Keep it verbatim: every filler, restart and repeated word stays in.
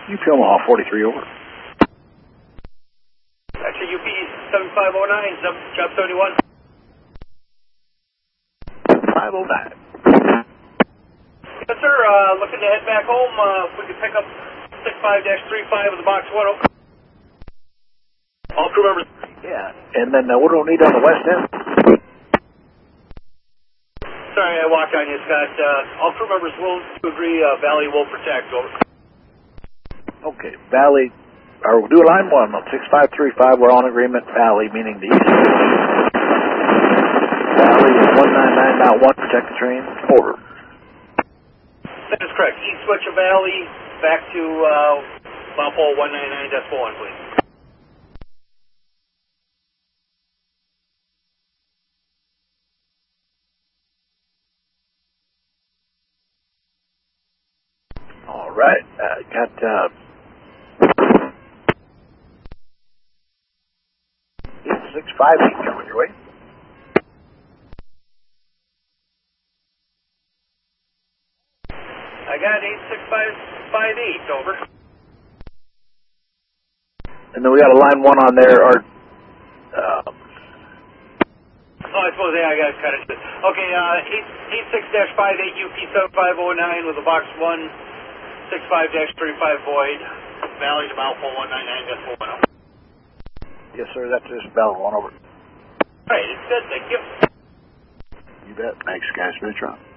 U P Omaha forty-three over. Actually, U P seven five oh nine, job thirty-one. five oh nine. Yes, sir. Uh, looking to head back home. Uh, if we could pick up six five dash three five with the box one. All crew members. Yeah. And then uh, what do we need on the west end? Sorry, I walked on you, Scott. Uh, all crew members will agree. Uh, Valley will protect. Over. Okay. Valley. Or we'll do a line one on six five three five. We're on agreement. Valley, meaning the east. Valley is one nine nine dot one. Protect the train. Over. That is correct. East switch of Valley back to uh, Valpo one ninety-nine point one, please. All right. Uh, got uh, eight six five eight coming your way. I got eight six five five eight, over. And then we got a line one on there, or, um, oh, I suppose, yeah, I got to cut it. Okay, uh, eight six dash five eight U P seven five oh nine with a box one, six five dash three five void, Valley to Valpo one ninety-nine point one. Yes, sir, that's just Bell, one over. All right, it's good, thank you. You bet. Thanks, guys, Metron.